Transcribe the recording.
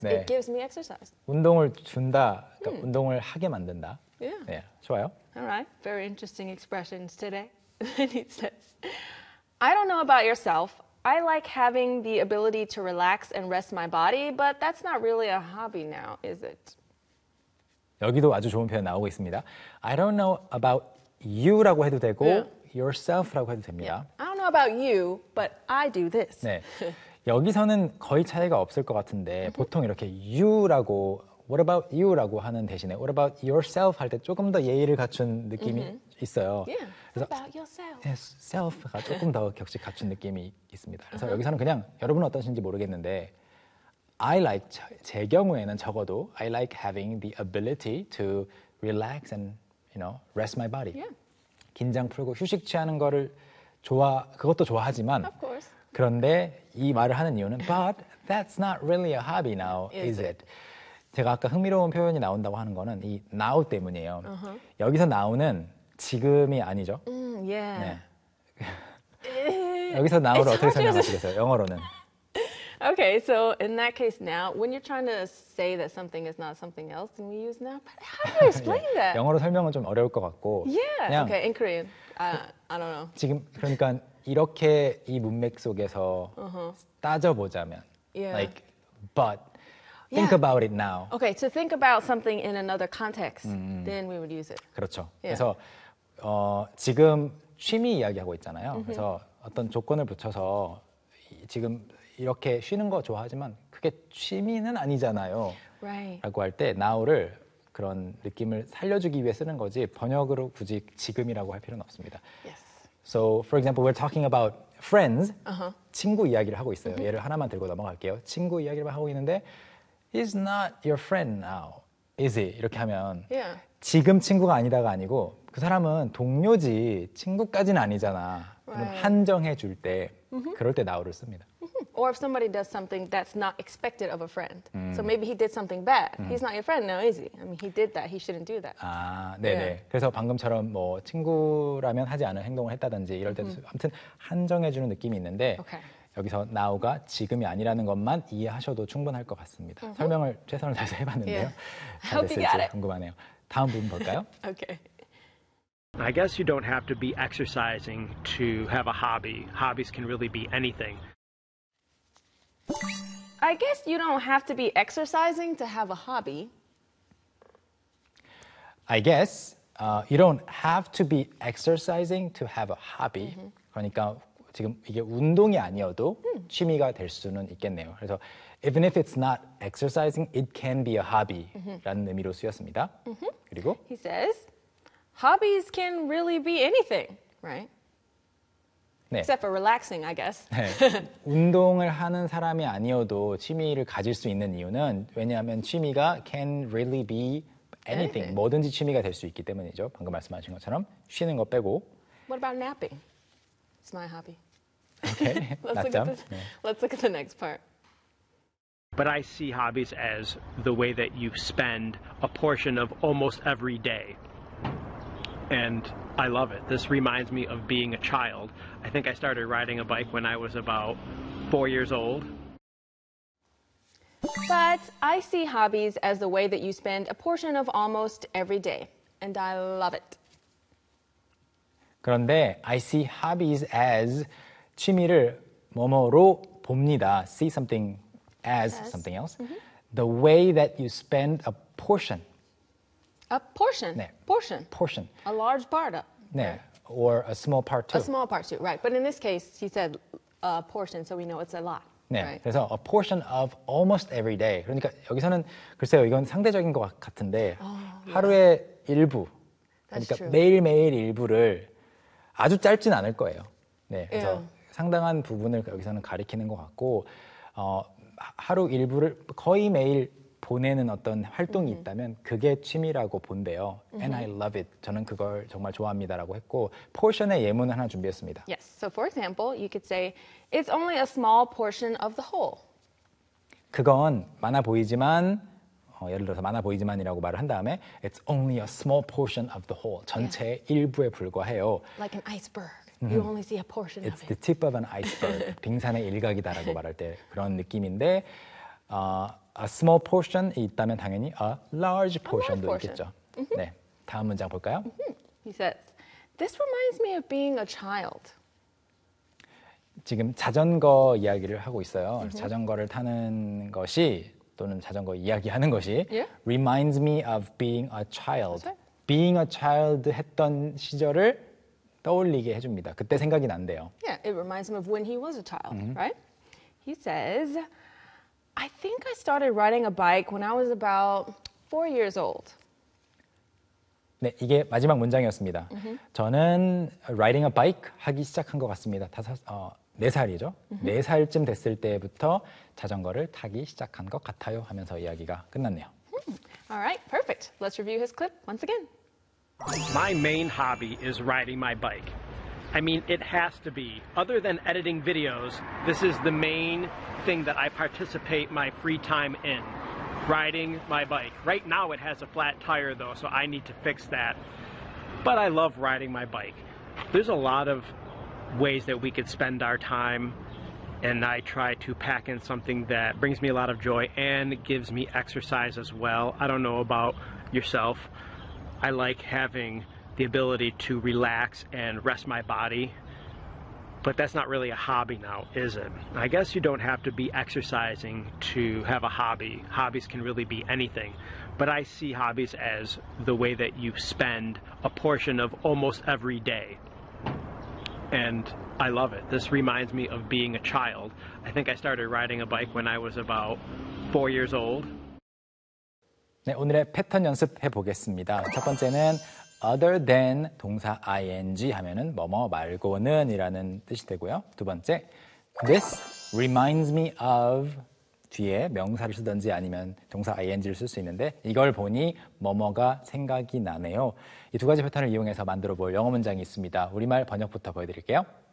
네. It gives me exercise. 운동을 준다, 그러니까 운동을 하게 만든다. Yeah. 네, 좋아요. All right. Very interesting expressions today. Then he says, I don't know about yourself. I like having the ability to relax and rest my body, but that's not really a hobby now, is it? 여기도 아주 좋은 표현 나오고 있습니다. I don't know about you라고 해도 되고 Yeah. yourself라고 해도 됩니다. I don't know about you, but I do this. 네. 여기서는 거의 차이가 없을 것 같은데 보통 이렇게 you라고 what about you라고 하는 대신에 what about yourself 할 때 조금 더 예의를 갖춘 느낌이 있어요. Yeah. 그래서 What about yourself? 네, self가 조금 더 격식 갖춘 느낌이 있습니다. 그래서 여기서는 그냥 여러분은 어떠신지 모르겠는데 I like 제 경우에는 적어도 I like having the ability to relax and rest my body. Yeah. 긴장 풀고 휴식 취하는 거를 그것도 좋아하지만 Of course. 그런데 이 말을 하는 이유는 but that's not really a hobby now, is it? 제가 아까 흥미로운 표현이 나온다고 하는 거는 이 now 때문이에요. 여기서 now는 지금이 아니죠. Yeah. 네. 여기서 now를 어떻게 설명하시겠어요? 영어로는. Okay, so in that case now, when you're trying to say that something is not something else, then we use now. But how do you explain that? 영어로 설명은 좀 어려울 것 같고. Yeah. 그냥 Okay, in Korean. I don't know. 지금 그러니까 이렇게 이 문맥 속에서 따져보자면 Yeah. like but think Yeah. about it now. Okay, to think about something in another context, then we would use it. 그렇죠. Yeah. 그래서 지금 취미 이야기하고 있잖아요. 그래서 어떤 조건을 붙여서 지금 이렇게 쉬는 거 좋아하지만 그게 취미는 아니잖아요. Right. 라고 할 때 now를 그런 느낌을 살려주기 위해 쓰는 거지 번역으로 굳이 지금이라고 할 필요는 없습니다. Yes. So, for example, we're talking about friends. 친구 이야기를 하고 있어요. 예를 하나만 들고 넘어갈게요. 친구 이야기를 하고 있는데 He's not your friend now, is he? 이렇게 하면 Yeah. 지금 친구가 아니다가 아니고 그 사람은 동료지 친구까지는 아니잖아. 그럼 Right. 한정해 줄 때 그럴 때 now를 씁니다. Or if somebody does something that's not expected of a friend. So maybe he did something bad. He's not your friend now, is he? I mean, he did that. He shouldn't do that. 아, 네네. 네. 그래서 방금처럼 뭐 친구라면 하지 않은 행동을 했다든지 이럴 때도 아무튼 한정해주는 느낌이 있는데 Okay. 여기서 now가 지금이 아니라는 것만 이해하셔도 충분할 것 같습니다. 설명을 최선을 다해서 해봤는데요. Yeah. 잘 Hope you got 됐을지 it. 궁금하네요. 다음 부분 볼까요? Okay. I guess you don't have to be exercising to have a hobby. Hobbies can really be anything. I guess you don't have to be exercising to have a hobby. I guess you don't have to be exercising to have a hobby. 그러니까 지금 이게 운동이 아니어도 취미가 될 수는 있겠네요. 그래서 even if it's not exercising, it can be a hobby라는 의미로 쓰였습니다. 그리고 He says, hobbies can really be anything, right? 네. Except for relaxing, I guess. 네. 운동을 하는 사람이 아니어도 취미를 가질 수 있는 이유는 왜냐하면 취미가 can really be anything. 뭐든지 취미가 될 수 있기 때문이죠. 방금 말씀하신 것처럼 쉬는 거 빼고. What about napping? It's my hobby. 오케이. 낮잠. 네. Let's look at the next part. But I see hobbies as the way that you spend a portion of almost every day. And I love it. This reminds me of being a child. I think I started riding a bike when I was about 4 years old. But I see hobbies as the way that you spend a portion of almost every day. And I love it. 그런데 I see hobbies as 취미를 뭐뭐로 봅니다. See something as something else. The way that you spend a portion. A portion. 네. Portion. Portion. A large part of. 네. Or a small part too. A small part too, right. But in this case, he said a portion, so we know it's a lot. 네, Right. 그래서 a portion of almost every day. 그러니까 여기서는 글쎄요, 이건 상대적인 것 같은데 하루의 일부, That's 그러니까 true. 매일매일 일부를 아주 짧진 않을 거예요. 네, 그래서 Yeah. 상당한 부분을 여기서는 가리키는 것 같고 하루 일부를 거의 매일 보내는 어떤 활동이 있다면 그게 취미라고 본대요. And I love it. 저는 그걸 정말 좋아합니다라고 했고 portion의 예문을 하나 준비했습니다. Yes. So for example, you could say, it's only a small portion of the whole. 그건 많아 보이지만 예를 들어서 많아 보이지만이라고 말을 한 다음에 it's only a small portion of the whole. 전체의 일부에 불과해요. Like an iceberg. You only see a portion It's of the it. tip of an iceberg. 빙산의 일각이다라고 말할 때 그런 느낌인데 a small portion이 있다면 당연히 a large portion도 portion. 있겠죠. 네, 다음 문장 볼까요? He says, "This reminds me of being a child." 지금 자전거 이야기를 하고 있어요. 그래서 자전거를 타는 것이 또는 자전거 이야기하는 것이 Yeah. reminds me of being a child. That's right. being a child 했던 시절을 떠올리게 해줍니다. 그때 생각이 난대요. Yeah, it reminds him of when he was a child, right? He says, "I think I started riding a bike when I was about 4 years old." 네, 이게 마지막 문장이었습니다. 저는 riding a bike 하기 시작한 것 같습니다. 4살이죠. 4살쯤 됐을 때부터 자전거를 타기 시작한 것 같아요 하면서 이야기가 끝났네요. All right, perfect. Let's review his clip once again. My main hobby is riding my bike. I mean, it has to be. Other than editing videos, this is the main thing that I participate my free time in. Riding my bike. Right now it has a flat tire though, so I need to fix that. But I love riding my bike. There's a lot of ways that we could spend our time, and I try to pack in something that brings me a lot of joy and gives me exercise as well. I don't know about yourself. I like having the ability to relax and rest my body, but that's not really a hobby now, is it? I guess you don't have to be exercising to have a hobby. Hobbies can really be anything, but I see hobbies as the way that you spend a portion of almost every day. And I love it. This reminds me of being a child. I think I started riding a bike when I was about 4 years old. 네, 오늘의 패턴 연습해 보겠습니다. 첫 번째는 other than 동사 ing 하면은 뭐뭐 말고는 이라는 뜻이 되고요. 두 번째, this reminds me of 뒤에 명사를 쓰든지 아니면 동사 ing를 쓸 수 있는데 이걸 보니 뭐뭐가 생각이 나네요. 이 두 가지 패턴을 이용해서 만들어 볼 영어 문장이 있습니다. 우리말 번역부터 보여드릴게요.